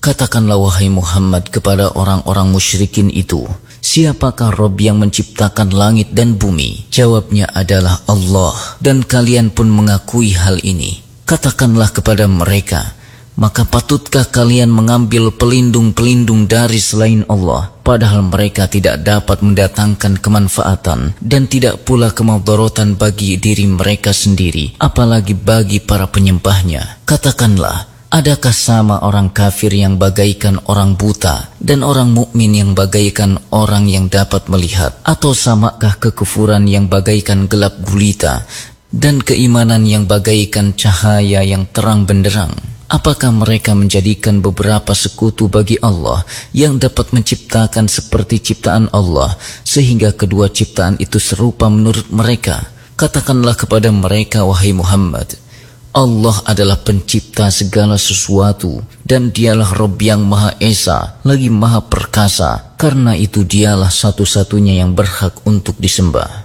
Katakanlah wahai Muhammad kepada orang-orang musyrikin itu, siapakah Rabb yang menciptakan langit dan bumi? Jawabnya adalah Allah, dan kalian pun mengakui hal ini. Katakanlah kepada mereka, maka patutkah kalian mengambil pelindung-pelindung dari selain Allah, padahal mereka tidak dapat mendatangkan kemanfaatan dan tidak pula kemudaratan bagi diri mereka sendiri, apalagi bagi para penyembahnya. Katakanlah, adakah sama orang kafir yang bagaikan orang buta dan orang mukmin yang bagaikan orang yang dapat melihat? Atau samakah kekufuran yang bagaikan gelap gulita dan keimanan yang bagaikan cahaya yang terang benderang? Apakah mereka menjadikan beberapa sekutu bagi Allah yang dapat menciptakan seperti ciptaan Allah, sehingga kedua ciptaan itu serupa menurut mereka? Katakanlah kepada mereka, wahai Muhammad, Allah adalah pencipta segala sesuatu, dan dialah Rabb yang Maha Esa, lagi Maha Perkasa. Karena itu dialah satu-satunya yang berhak untuk disembah.